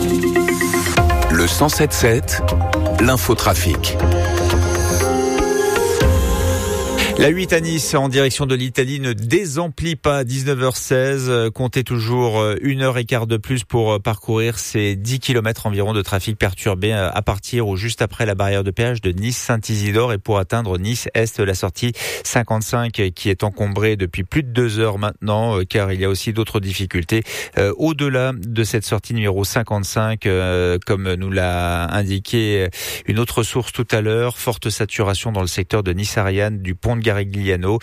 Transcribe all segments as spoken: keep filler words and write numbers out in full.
Le cent sept sept, l'infotrafic. La huit à Nice, en direction de l'Italie, ne désemplit pas à dix-neuf heures seize. Comptez toujours une heure et quart de plus pour parcourir ces dix kilomètres environ de trafic perturbé à partir ou juste après la barrière de péage de Nice-Saint-Isidore et pour atteindre Nice-Est, la sortie cinquante-cinq qui est encombrée depuis plus de deux heures maintenant, car il y a aussi d'autres difficultés euh, au-delà de cette sortie numéro cinquante-cinq, euh, comme nous l'a indiqué une autre source tout à l'heure. Forte saturation dans le secteur de Nice-Ariane, du pont de Garigliano,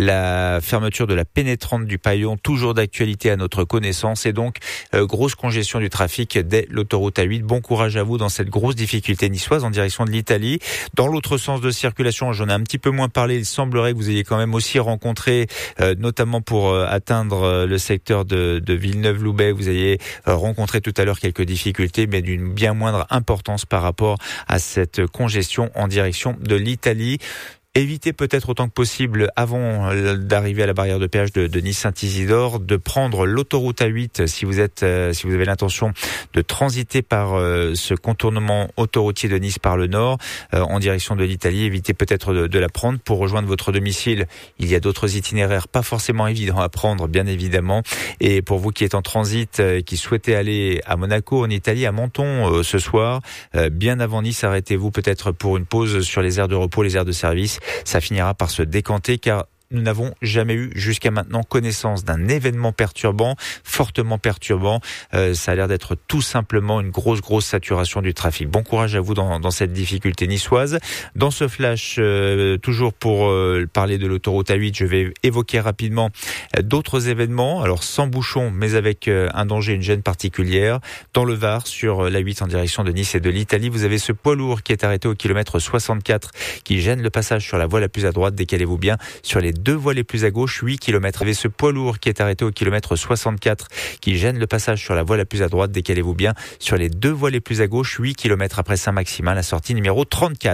la fermeture de la pénétrante du Paillon, toujours d'actualité à notre connaissance, et donc euh, grosse congestion du trafic dès l'autoroute A huit. Bon courage à vous dans cette grosse difficulté niçoise en direction de l'Italie. Dans l'autre sens de circulation, j'en ai un petit peu moins parlé, il semblerait que vous ayez quand même aussi rencontré, euh, notamment pour euh, atteindre euh, le secteur de, de Villeneuve-Loubet, vous ayez euh, rencontré tout à l'heure quelques difficultés, mais d'une bien moindre importance par rapport à cette congestion en direction de l'Italie. Évitez peut-être autant que possible, avant d'arriver à la barrière de péage de, de Nice-Saint-Isidore, de prendre l'autoroute A huit si vous êtes, euh, si vous avez l'intention de transiter par euh, ce contournement autoroutier de Nice par le nord, euh, en direction de l'Italie. Évitez peut-être de, de la prendre pour rejoindre votre domicile. Il y a d'autres itinéraires pas forcément évidents à prendre, bien évidemment. Et pour vous qui êtes en transit, euh, qui souhaitez aller à Monaco, en Italie, à Menton euh, ce soir, euh, bien avant Nice, arrêtez-vous peut-être pour une pause sur les aires de repos, les aires de service. Ça finira par se décanter car nous n'avons jamais eu jusqu'à maintenant connaissance d'un événement perturbant, fortement perturbant. Euh, ça a l'air d'être tout simplement une grosse, grosse saturation du trafic. Bon courage à vous dans, dans cette difficulté niçoise. Dans ce flash, euh, toujours pour euh, parler de l'autoroute A huit, je vais évoquer rapidement euh, d'autres événements. Alors sans bouchon, mais avec euh, un danger, une gêne particulière. Dans le Var, sur l'A huit en direction de Nice et de l'Italie, vous avez ce poids lourd qui est arrêté au kilomètre soixante-quatre qui gêne le passage sur la voie la plus à droite. Décalez-vous bien sur les deux voies les plus à gauche, huit kilomètres. Vous avez ce poids lourd qui est arrêté au kilomètre soixante-quatre qui gêne le passage sur la voie la plus à droite. Décalez-vous bien sur les deux voies les plus à gauche, huit kilomètres après Saint-Maximin, la sortie numéro trente-quatre.